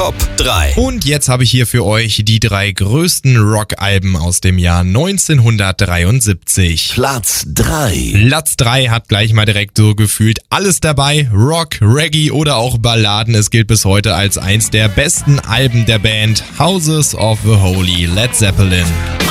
Top 3. Und jetzt habe ich hier für euch die 3 größten Rock-Alben aus dem Jahr 1973. Platz 3. Platz 3 hat gleich mal direkt so gefühlt alles dabei. Rock, Reggae oder auch Balladen. Es gilt bis heute als eins der besten Alben der Band Houses of the Holy, Led Zeppelin.